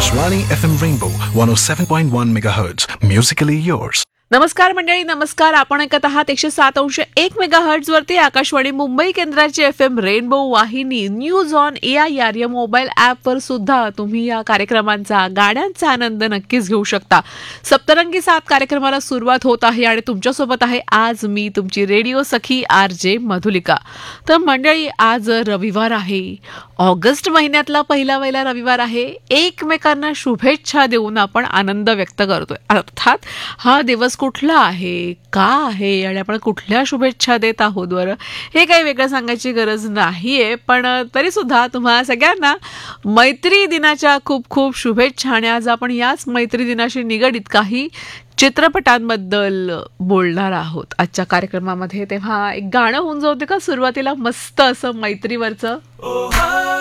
Akashvani FM Rainbow 107.1 MHz. Musically yours. नमस्कार मंडळी, नमस्कार. आपण ऐकत आहात 107.1 मेगाहर्ट्झ वरती आकाशवाणी मुंबई केंद्राची FM रेनबो वाहिनी. न्यूज ऑन AIR या मोबाईल ॲपवर सुद्धा तुम्ही या कार्यक्रमांचा, गाण्यांचा आनंद नक्कीच घेऊ शकता. सप्तरंगी सात कार्यक्रमाला सुरुवात होत आहे आणि तुमच्यासोबत आहे आज मी तुमची रेडिओ सखी RJ मधुलिका. तर मंडळी, आज रविवार आहे. ऑगस्ट महिन्यातला पहिला रविवार आहे. एकमेकांना शुभेच्छा देऊन आपण आनंद व्यक्त करतोय. अर्थात हा दिवस कुठला आहे, का आहे आणि आपण कुठल्या शुभेच्छा देत आहोत बरं, हे काही वेगळं सांगायची गरज नाहीये. पण तरी सुद्धा तुम्हाला सगळ्यांना मैत्री दिनाच्या खूप खूप शुभेच्छा. आणि आज आपण याच मैत्री दिनाशी निगडीत काही चित्रपटांबद्दल बोलणार आहोत आजच्या कार्यक्रमामध्ये. तेव्हा एक गाणं होऊन जाऊ दे का सुरुवातीला, मस्त असं मैत्रीवरचं.